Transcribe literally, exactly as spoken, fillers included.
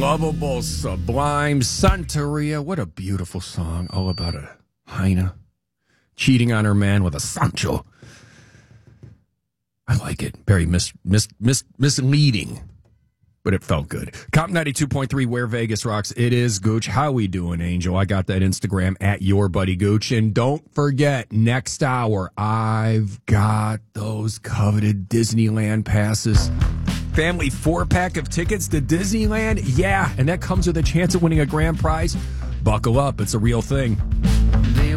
lovable, sublime Santeria. What a beautiful song. All about a hyena cheating on her man with a Sancho. I like it. Very mis, mis, mis, misleading, but it felt good. Comp ninety-two point three, where Vegas rocks. It is Gooch. How we doing, Angel? I got that Instagram at your buddy Gooch. And don't forget, next hour, I've got those coveted Disneyland passes. Family four-pack of tickets to Disneyland? Yeah, and that comes with a chance of winning a grand prize. Buckle up. It's a real thing.